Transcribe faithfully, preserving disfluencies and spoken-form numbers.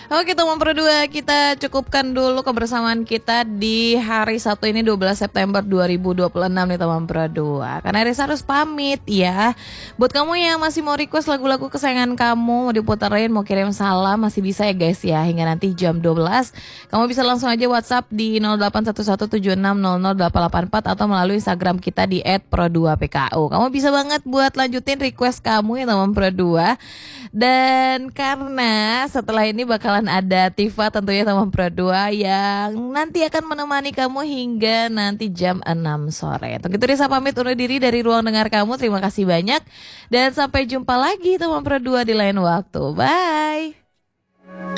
Oke teman Pro dua, kita cukupkan dulu kebersamaan kita di hari Sabtu ini dua belas September dua ribu dua puluh enam nih teman Pro dua. Karena Risa harus pamit ya. Buat kamu yang masih mau request lagu-lagu kesayangan kamu, mau diputerin, mau kirim salam, masih bisa ya guys ya. Hingga nanti jam dua belas kamu bisa langsung aja WhatsApp di nol delapan satu satu tujuh enam nol nol delapan delapan empat atau melalui Instagram kita di et pro dua p k o. Kamu bisa banget buat lanjutin request kamu ya teman Pro dua. Dan karena setelah ini bakalan ada Tifa tentunya teman Pro dua yang nanti akan menemani kamu hingga nanti jam enam sore. Untuk itu Risa pamit undur diri dari ruang dengar kamu. Terima kasih banyak dan sampai jumpa lagi teman Pro dua di lain waktu. Bye.